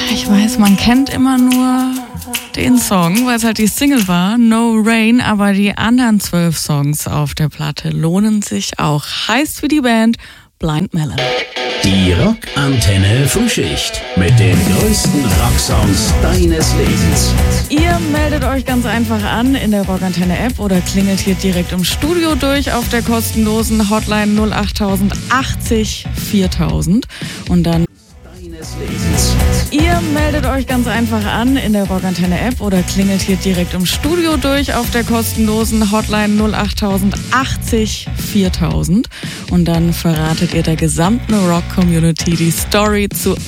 Ich weiß, man kennt immer nur den Song, weil es halt die Single war, No Rain, aber die anderen 12 Songs auf der Platte lohnen sich auch. Heißt für die Band Blind Melon. Die Rockantenne Frühschicht mit den größten Rocksongs deines Lebens. Ihr meldet euch ganz einfach an in der Rockantenne App oder klingelt hier direkt im Studio durch auf der kostenlosen Hotline 08000 80 4000 und dann Ihr meldet euch ganz einfach an in der Rockantenne App oder klingelt hier direkt im Studio durch auf der kostenlosen Hotline 08000 80 4000 und dann verratet ihr der gesamten Rock-Community die Story zu